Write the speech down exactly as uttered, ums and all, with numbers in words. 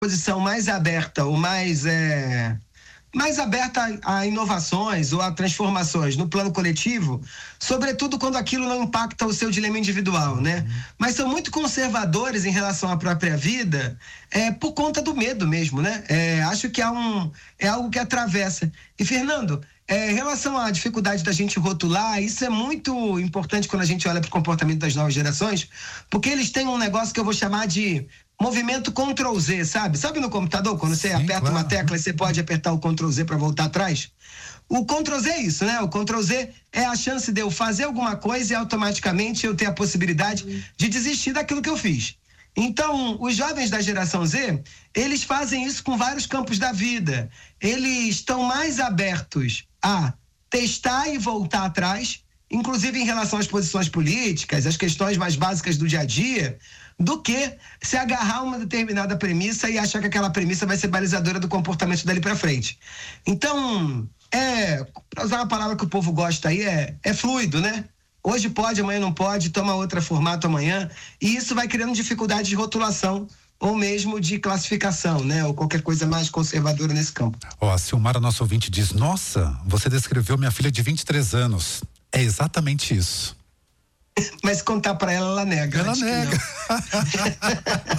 posição mais aberta ou mais é, mais aberta a, a inovações ou a transformações no plano coletivo, sobretudo quando aquilo não impacta o seu dilema individual, né? Mas são muito conservadores em relação à própria vida, é, por conta do medo mesmo, né? É, acho que há um, é algo que atravessa. E, Fernando, é, em relação à dificuldade da gente rotular, isso é muito importante quando a gente olha para o comportamento das novas gerações, porque eles têm um negócio que eu vou chamar de movimento control Z, sabe? Sabe no computador, quando você Sim, aperta claro. uma tecla e você pode apertar o control Z para voltar atrás? O control Z é isso, né? O control Z é a chance de eu fazer alguma coisa e automaticamente eu ter a possibilidade uhum. de desistir daquilo que eu fiz. Então, os jovens da geração Z, eles fazem isso com vários campos da vida. Eles estão mais abertos a testar e voltar atrás, inclusive em relação às posições políticas, às questões mais básicas do dia a dia, do que se agarrar a uma determinada premissa e achar que aquela premissa vai ser balizadora do comportamento dali para frente. Então, é, para usar uma palavra que o povo gosta aí, é, é fluido, né? Hoje pode, amanhã não pode, toma outro formato amanhã, e isso vai criando dificuldade de rotulação ou mesmo de classificação, né? Ou qualquer coisa mais conservadora nesse campo. Ó, a Silmara, nosso ouvinte, diz: nossa, você descreveu minha filha de vinte e três anos. É exatamente isso. Mas contar pra ela, ela nega. Ela nega.